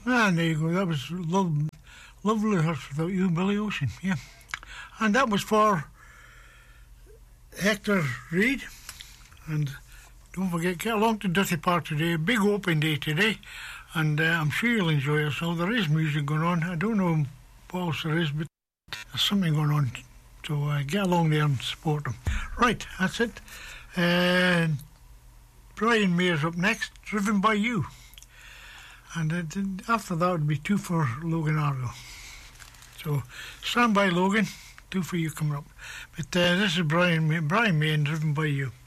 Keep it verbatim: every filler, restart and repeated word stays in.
And there you go. That was love, Lovely Hearts Without You, Billy Ocean. Yeah. And that was for Hector Reid. And don't forget, get along to Dirty Park today. Big open day today. And uh, I'm sure you'll enjoy yourself. There is music going on. I don't know what else there is, but there's something going on. So uh, get along there and support them. Right, that's it. Uh, Brian Mayer's up next, Driven by You. And uh, after that would be two for Logan Argo. So stand by, Logan. Two for you coming up. But uh, this is Brian May, Brian May and Driven by You.